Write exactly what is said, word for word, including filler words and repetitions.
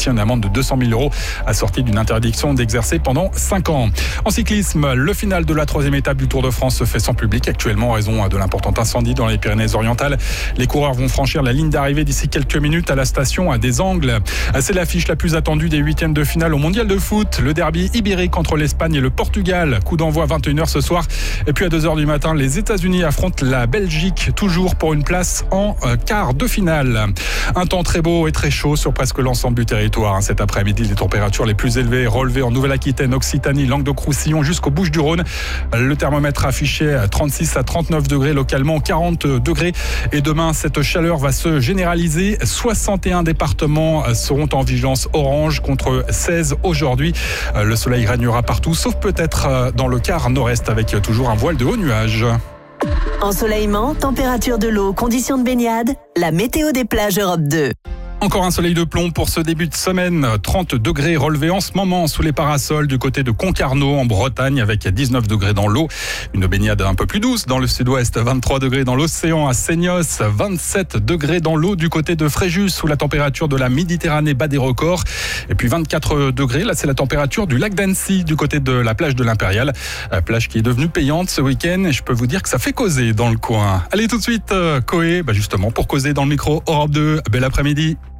aussi une amende de deux cent mille euros assortie d'une interdiction d'exercer pendant cinq ans. En cyclisme, le final de la troisième étape du Tour de France se fait sans public actuellement en raison de l'important incendie dans les Pyrénées-Orientales. Les coureurs vont franchir la ligne d'arrivée d'ici quelques minutes à la station à des Angles. C'est l'affiche la plus attendue des huitièmes de finale au mondial de foot. Le derby ibérique entre l'Espagne et le Portugal. Coup d'envoi à vingt et une heures ce soir. Et puis à deux heures du matin, les États-Unis affrontent la Belgique, toujours pour une place en quart de finale. Un temps très beau et très chaud sur presque l'ensemble du territoire. Cet après-midi, les températures les plus élevées relevées en Nouvelle-Aquitaine, Occitanie, Languedoc-Roussillon jusqu'aux Bouches-du-Rhône. Le thermomètre affiché trente-six à trente-neuf degrés, localement quarante degrés. Et demain, cette chaleur va se généraliser. soixante et un départements seront en vigilance orange contre seize aujourd'hui. Le soleil régnera partout, sauf peut-être dans le quart nord-est avec toujours un voile de hauts nuages. Ensoleillement, température de l'eau, conditions de baignade, la météo des plages Europe deux. Encore un soleil de plomb pour ce début de semaine. trente degrés relevés en ce moment sous les parasols du côté de Concarneau en Bretagne avec dix-neuf degrés dans l'eau. Une baignade un peu plus douce dans le sud-ouest. vingt-trois degrés dans l'océan à Seignos. vingt-sept degrés dans l'eau du côté de Fréjus sous la température de la Méditerranée bat des records. Et puis vingt-quatre degrés, là c'est la température du lac d'Annecy du côté de la plage de l'Impérial. Plage qui est devenue payante ce week-end et je peux vous dire que ça fait causer dans le coin. Allez tout de suite, Coé, bah justement pour causer dans le micro Europe deux. Bel après-midi.